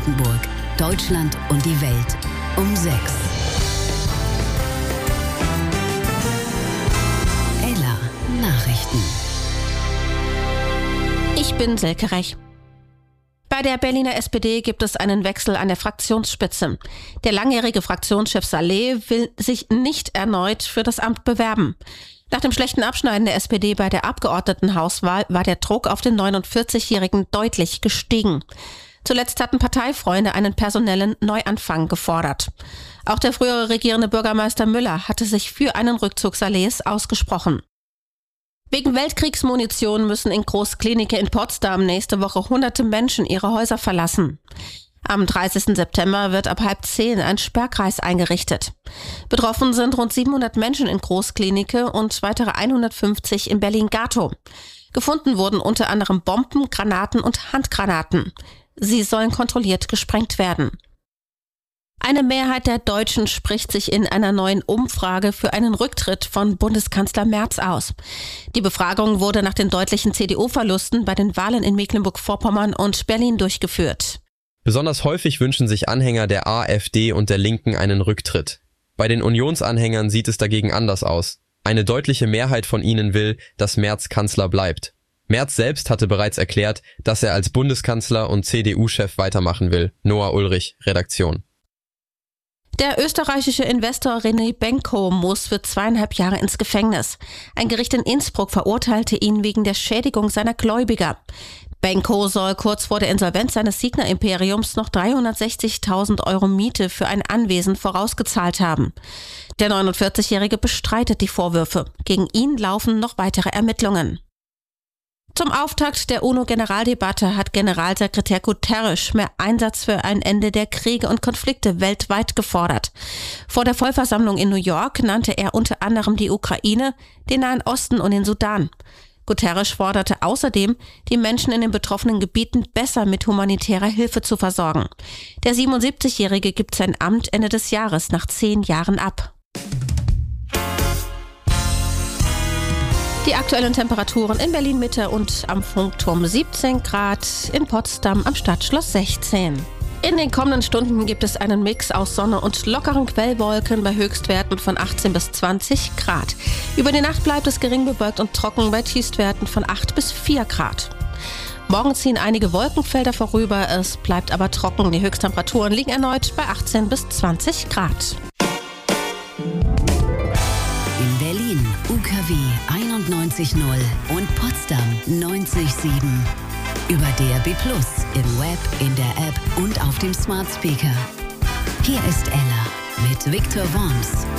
Brandenburg, Deutschland und die Welt um 6. Ella Nachrichten. Ich bin Silke Rech. Bei der Berliner SPD gibt es einen Wechsel an der Fraktionsspitze. Der langjährige Fraktionschef Saleh will sich nicht erneut für das Amt bewerben. Nach dem schlechten Abschneiden der SPD bei der Abgeordnetenhauswahl war der Druck auf den 49-Jährigen deutlich gestiegen. Zuletzt hatten Parteifreunde einen personellen Neuanfang gefordert. Auch der frühere regierende Bürgermeister Müller hatte sich für einen Rückzug Salehs ausgesprochen. Wegen Weltkriegsmunition müssen in Großklinike in Potsdam nächste Woche hunderte Menschen ihre Häuser verlassen. Am 30. September wird ab 9:30 ein Sperrkreis eingerichtet. Betroffen sind rund 700 Menschen in Großklinike und weitere 150 in Berlin-Gatow. Gefunden wurden unter anderem Bomben, Granaten und Handgranaten. Sie sollen kontrolliert gesprengt werden. Eine Mehrheit der Deutschen spricht sich in einer neuen Umfrage für einen Rücktritt von Bundeskanzler Merz aus. Die Befragung wurde nach den deutlichen CDU-Verlusten bei den Wahlen in Mecklenburg-Vorpommern und Berlin durchgeführt. Besonders häufig wünschen sich Anhänger der AfD und der Linken einen Rücktritt. Bei den Unionsanhängern sieht es dagegen anders aus. Eine deutliche Mehrheit von ihnen will, dass Merz Kanzler bleibt. Merz selbst hatte bereits erklärt, dass er als Bundeskanzler und CDU-Chef weitermachen will. Noah Ulrich, Redaktion. Der österreichische Investor René Benko muss für 2,5 Jahre ins Gefängnis. Ein Gericht in Innsbruck verurteilte ihn wegen der Schädigung seiner Gläubiger. Benko soll kurz vor der Insolvenz seines Signa-Imperiums noch 360.000 Euro Miete für ein Anwesen vorausgezahlt haben. Der 49-Jährige bestreitet die Vorwürfe. Gegen ihn laufen noch weitere Ermittlungen. Zum Auftakt der UNO-Generaldebatte hat Generalsekretär Guterres mehr Einsatz für ein Ende der Kriege und Konflikte weltweit gefordert. Vor der Vollversammlung in New York nannte er unter anderem die Ukraine, den Nahen Osten und den Sudan. Guterres forderte außerdem, die Menschen in den betroffenen Gebieten besser mit humanitärer Hilfe zu versorgen. Der 77-Jährige gibt sein Amt Ende des Jahres nach 10 Jahren ab. Die aktuellen Temperaturen in Berlin-Mitte und am Funkturm 17 Grad, in Potsdam am Stadtschloss 16. In den kommenden Stunden gibt es einen Mix aus Sonne und lockeren Quellwolken bei Höchstwerten von 18 bis 20 Grad. Über die Nacht bleibt es gering bewölkt und trocken bei Tiefstwerten von 8 bis 4 Grad. Morgen ziehen einige Wolkenfelder vorüber, es bleibt aber trocken. Die Höchsttemperaturen liegen erneut bei 18 bis 20 Grad. In Berlin UKW 91.0 und Potsdam 90.7. Über DAB+, im Web, in der App und auf dem Smart Speaker. Hier ist Ella mit Viktor Worms.